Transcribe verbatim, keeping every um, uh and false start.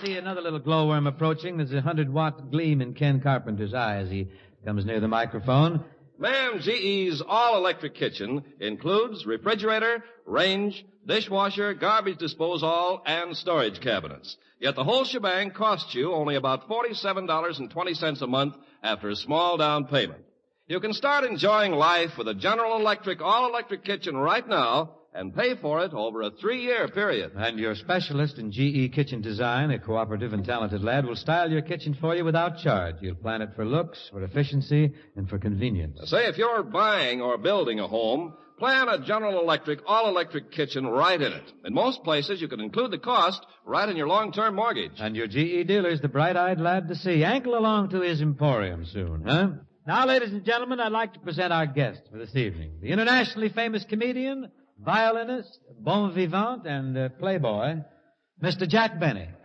see another little glowworm approaching. There's a hundred-watt gleam in Ken Carpenter's eye as he comes near the microphone. Ma'am, G E's all-electric kitchen includes refrigerator, range, dishwasher, garbage disposal, and storage cabinets. Yet the whole shebang costs you only about forty-seven dollars and twenty cents a month after a small down payment. You can start enjoying life with a General Electric all-electric kitchen right now and pay for it over a three-year period. And your specialist in G E kitchen design, a cooperative and talented lad, will style your kitchen for you without charge. You'll plan it for looks, for efficiency, and for convenience. Say, if you're buying or building a home, plan a General Electric all-electric kitchen right in it. In most places, you can include the cost right in your long-term mortgage. And your G E dealer's the bright-eyed lad to see. Ankle along to his emporium soon, huh? Now, ladies and gentlemen, I'd like to present our guest for this evening, the internationally famous comedian, violinist, bon vivant, and uh, playboy, Mister Jack Benny.